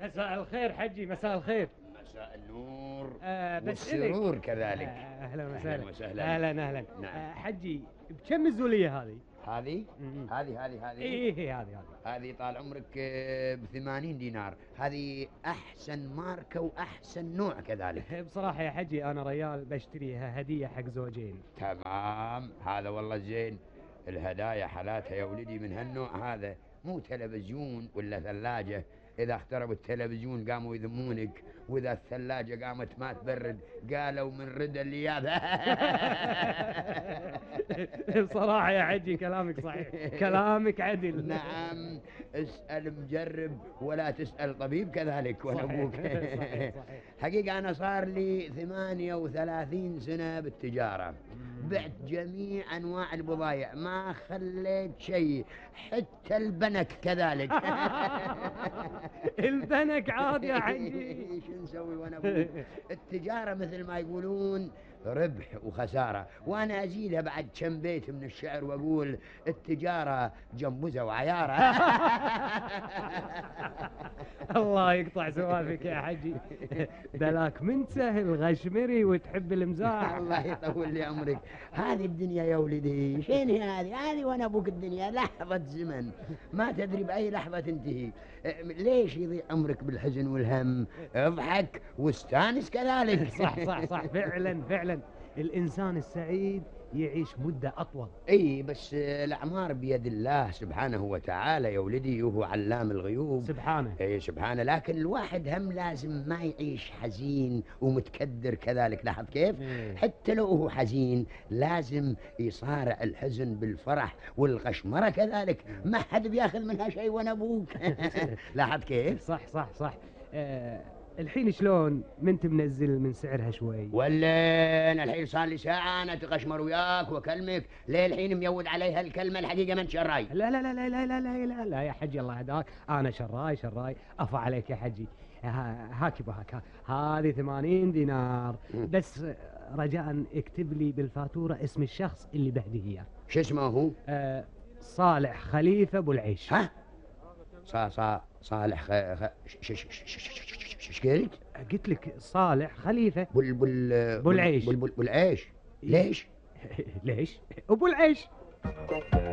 مساء الخير حجي، مساء الخير. مساء النور بس والسرور كذلك. اهلا وسهلا. أهلا وسهلا. اهلا. نعم. حجي، بكم الزوليه هذه؟ هذه مم. هذه ايه هذه. هذه طال عمرك ب80 دينار. هذه أحسن ماركة وأحسن نوع كذلك. بصراحه يا حجي انا ريال بشتريها هديه حق زوجين. تمام، هذا والله زين. الهدايا حالاتها يا ولدي من هالنوع هذا، مو تلفزيون ولا ثلاجة. إذا اختربوا التلفزيون قاموا يذمونك، وإذا الثلاجة قامت ما تبرد قالوا من ردى اللياذة. بصراحه يا حجي كلامك صحيح، كلامك عدل. نعم، اسأل مجرب ولا تسأل طبيب كذلك. وأنا صحيح. أبوك. صحيح. حقيقة أنا صار لي 38 سنة بالتجارة، بعت جميع أنواع البضائع، ما خليت شيء، حتى البنك كذلك. البنك عاد يا حجي. شو نسوي وانا أبوك؟ التجارة مثل ما يقولون ربح وخسارة، وانا ازيدها بعد كم بيت من الشعر واقول التجارة جنبوزة وعيارة. الله يقطع سوالفك يا حجي، بلاك من سهل غشمري وتحب المزاح. الله يطول لي عمرك. هذه الدنيا يا ولدي، شين هي هذه وانا ابوك. الدنيا لحظة زمن، ما تدري باي لحظة تنتهي. ليش يضيع عمرك بالحزن والهم؟ اضحك واستانس كذلك. صح فعلا الانسان السعيد يعيش مدة اطول. اي بس الاعمار بيد الله سبحانه وتعالى يا ولدي، وهو علام الغيوب سبحانه. اي سبحانه. لكن الواحد هم لازم ما يعيش حزين ومتكدر كذلك. لاحظ كيف؟ حتى لو هو حزين لازم يصارع الحزن بالفرح، والغشمرة كذلك ما حد بياخذ منها شيء وانا ابوك. لاحظ كيف؟ صح. الحين شلون منت منزل من سعرها شوي؟ ولا انا الحين صار لي ساعه انا اتغشمر وياك واكلمك، ليه الحين ميود عليها الكلمه؟ الحقيقه من شراي. لا يا حجي الله يهداك، انا شراي افا عليك يا حجي. هاك بهاك، هذه 80 دينار بس. رجاء اكتب لي بالفاتوره اسم الشخص اللي بهديه اياه. شو اسمه هو؟ صالح خليفه ابو العيش. ها؟ صالح ايش قلت؟ قلت لك صالح خليفه بول العيش. ليش؟ ليش ابو العيش.